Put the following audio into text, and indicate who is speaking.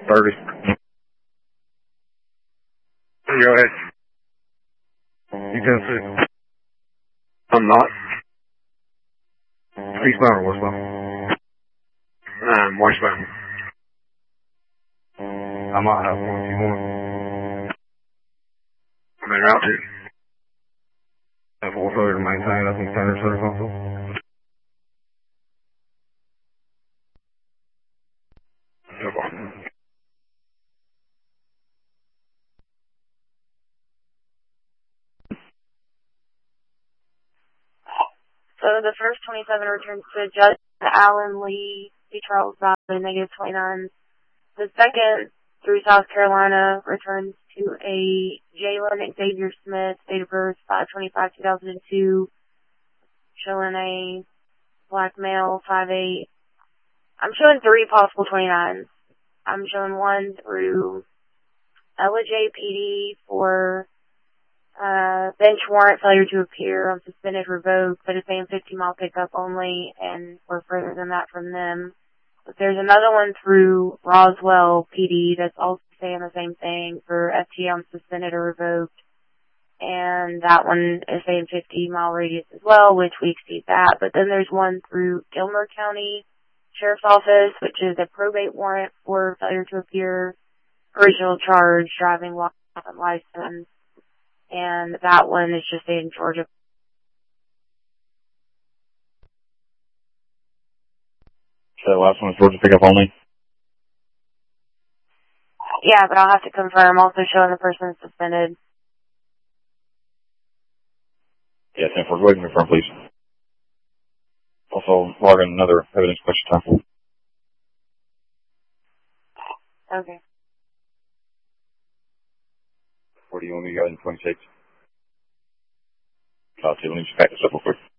Speaker 1: 30. Go ahead. You 10-6. I'm not. Eastbound or westbound? Westbound. I might have one if you want. I'm en route to. Have full failure to maintain. I think standard service also.
Speaker 2: So the first 27 returns to Judge Allen Lee, C. Charles Valley, -29. The second through South Carolina returns to a Jalen Xavier Smith, date of birth 5/25/2002, showing a black male, 5'8". I'm showing 3 possible 29s. I'm showing 1 through LJ PD for bench warrant, failure to appear on suspended, revoked, but it's saying 50-mile pickup only, and we're further than that from them. But there's another one through Roswell PD that's also saying the same thing for FTA on suspended or revoked, and that one is saying 50-mile radius as well, which we exceed that. But then there's one through Gilmer County Sheriff's Office, which is a probate warrant for failure to appear, original charge, driving while not licensed. And that one is just in Georgia.
Speaker 3: So the last one is Georgia pickup only?
Speaker 2: Yeah, but I'll have to confirm. Also showing the person suspended.
Speaker 3: Yeah, 10-4. Go ahead and confirm, please. Also, log in another evidence question time.
Speaker 2: Okay.
Speaker 3: Where do you want me to go in 26? I'll see. Let me just back this up real quick.